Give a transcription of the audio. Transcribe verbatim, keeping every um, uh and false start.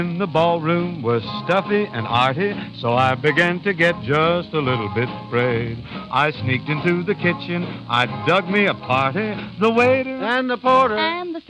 in the ballroom was stuffy and arty, so I began to get just a little bit afraid. I sneaked into the kitchen, I dug me a party. The waiter and the porter and the